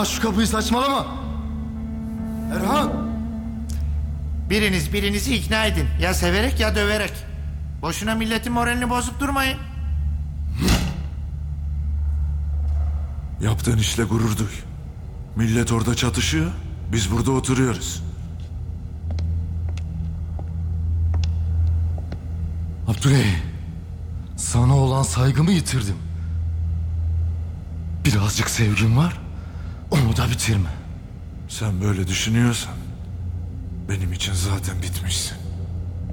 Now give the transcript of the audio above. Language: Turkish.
aç şu kapıyı, saçmalama. Erhan. Birinizi ikna edin. Ya severek ya döverek. Boşuna milletin moralini bozup durmayın. Yaptığın işle gurur duy. Millet orada çatışıyor, biz burada oturuyoruz. Abdüley, sana olan saygımı yitirdim. Birazcık sevgim var, onu da bitirme. Sen böyle düşünüyorsan benim için zaten bitmişsin.